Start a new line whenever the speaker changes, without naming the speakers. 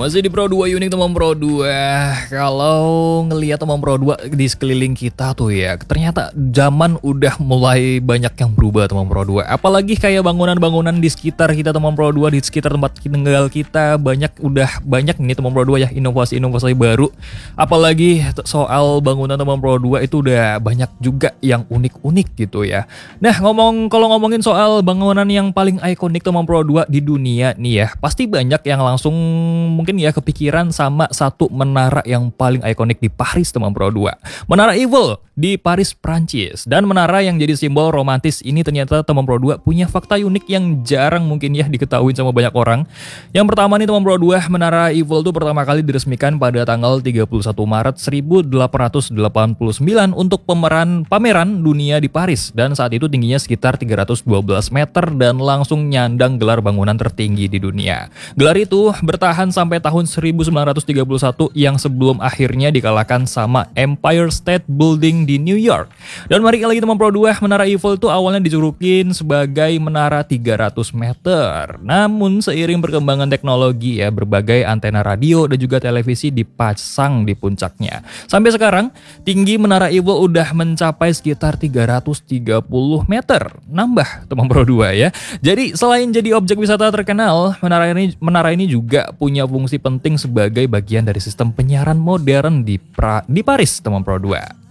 Masih di Pro 2 Unik teman Pro 2. Kalau ngelihat teman Pro 2 di sekeliling kita tuh ya, ternyata zaman udah mulai banyak yang berubah teman Pro 2. Apalagi kayak bangunan-bangunan di sekitar kita teman Pro 2, di sekitar tempat tinggal kita udah banyak nih teman Pro 2 ya, inovasi-inovasi baru. Apalagi soal bangunan teman Pro 2 itu udah banyak juga yang unik-unik gitu ya. Nah, kalau ngomongin soal bangunan yang paling ikonik teman Pro 2 di dunia nih ya, pasti banyak yang langsung mungkin ya kepikiran sama satu menara yang paling ikonik di Paris teman Pro 2. Menara Eiffel di Paris, Prancis. Dan menara yang jadi simbol romantis ini ternyata teman Pro 2 punya fakta unik yang jarang mungkin ya diketahui sama banyak orang. Yang pertama nih teman Pro 2, Menara Eiffel itu pertama kali diresmikan pada tanggal 31 Maret 1889 untuk pameran dunia di Paris. Dan saat itu tingginya sekitar 312 meter dan langsung nyandang gelar bangunan tertinggi di dunia. Gelar itu bertahan sampai tahun 1931 yang sebelum akhirnya dikalahkan sama Empire State Building di New York. Dan balik lagi teman Pro 2, Menara Eiffel itu awalnya dijulukin sebagai menara 300 meter. Namun seiring perkembangan teknologi ya, berbagai antena radio dan juga televisi dipasang di puncaknya. Sampai sekarang tinggi Menara Eiffel udah mencapai sekitar 330 meter. Nambah teman Pro 2 ya. Jadi selain jadi objek wisata terkenal, menara ini juga punya fungsi penting sebagai bagian dari sistem penyiaran modern di Paris teman Pro 2.